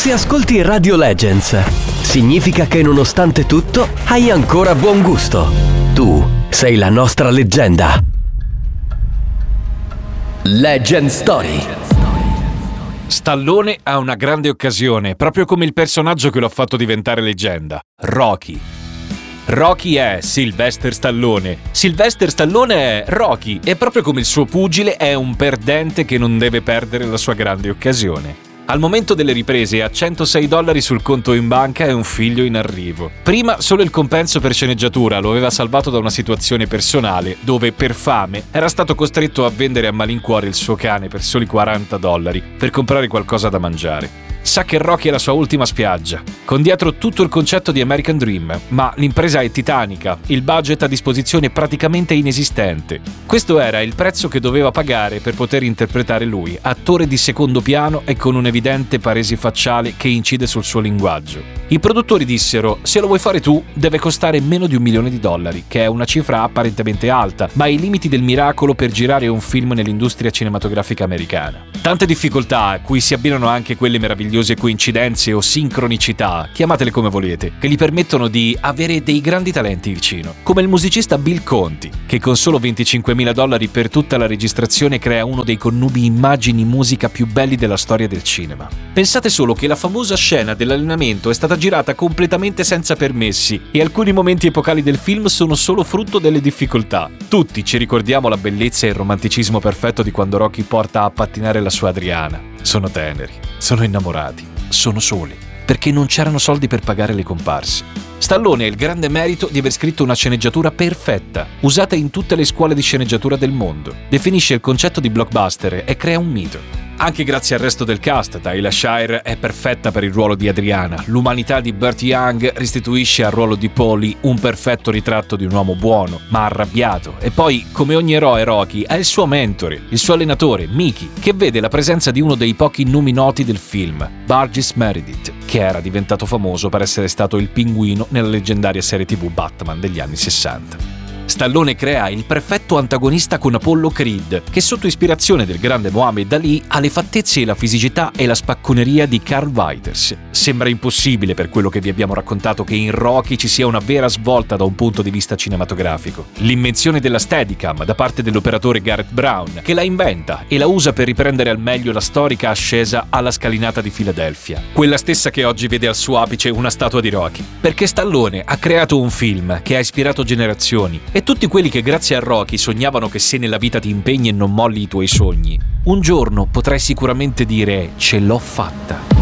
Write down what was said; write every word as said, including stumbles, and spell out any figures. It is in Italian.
Se ascolti Radio Legends, significa che nonostante tutto hai ancora buon gusto. Tu sei la nostra leggenda. Legend Story. Stallone ha una grande occasione, proprio come il personaggio che lo ha fatto diventare leggenda, Rocky. Rocky è Sylvester Stallone. Sylvester Stallone è Rocky e proprio come il suo pugile è un perdente che non deve perdere la sua grande occasione. Al momento delle riprese ha centosei dollari sul conto in banca e un figlio in arrivo. Prima solo il compenso per sceneggiatura lo aveva salvato da una situazione personale dove, per fame, era stato costretto a vendere a malincuore il suo cane per soli quaranta dollari per comprare qualcosa da mangiare. Sa che Rocky è la sua ultima spiaggia, con dietro tutto il concetto di American Dream, ma l'impresa è titanica, il budget a disposizione è praticamente inesistente. Questo era il prezzo che doveva pagare per poter interpretare lui, attore di secondo piano e con un'evidente paresi facciale che incide sul suo linguaggio. I produttori dissero: se lo vuoi fare tu, deve costare meno di un milione di dollari, che è una cifra apparentemente alta, ma ai limiti del miracolo per girare un film nell'industria cinematografica americana. Tante difficoltà, a cui si abbinano anche quelle meravigliose coincidenze o sincronicità, chiamatele come volete, che gli permettono di avere dei grandi talenti vicino, come il musicista Bill Conti, che con solo venticinquemila dollari per tutta la registrazione crea uno dei connubi immagini-musica più belli della storia del cinema. Pensate solo che la famosa scena dell'allenamento è stata girata completamente senza permessi e alcuni momenti epocali del film sono solo frutto delle difficoltà. Tutti ci ricordiamo la bellezza e il romanticismo perfetto di quando Rocky porta a pattinare la sua Adriana. Sono teneri, sono innamorati, sono soli, perché non c'erano soldi per pagare le comparse. Stallone ha il grande merito di aver scritto una sceneggiatura perfetta, usata in tutte le scuole di sceneggiatura del mondo. Definisce il concetto di blockbuster e crea un mito. Anche grazie al resto del cast, Talia Shire è perfetta per il ruolo di Adriana, l'umanità di Burt Young restituisce al ruolo di Paulie un perfetto ritratto di un uomo buono, ma arrabbiato, e poi, come ogni eroe, Rocky ha il suo mentore, il suo allenatore, Mickey, che vede la presenza di uno dei pochi nomi noti del film, Burgess Meredith, che era diventato famoso per essere stato il pinguino nella leggendaria serie tivù Batman degli anni sessanta. Stallone crea il perfetto antagonista con Apollo Creed, che sotto ispirazione del grande Muhammad Ali ha le fattezze e la fisicità e la spacconeria di Carl Weathers. Sembra impossibile per quello che vi abbiamo raccontato che in Rocky ci sia una vera svolta da un punto di vista cinematografico. L'invenzione della Steadicam da parte dell'operatore Garrett Brown, che la inventa e la usa per riprendere al meglio la storica ascesa alla scalinata di Filadelfia, quella stessa che oggi vede al suo apice una statua di Rocky. Perché Stallone ha creato un film che ha ispirato generazioni e tutti quelli che grazie a Rocky sognavano che se nella vita ti impegni e non molli i tuoi sogni, un giorno potrai sicuramente dire: ce l'ho fatta.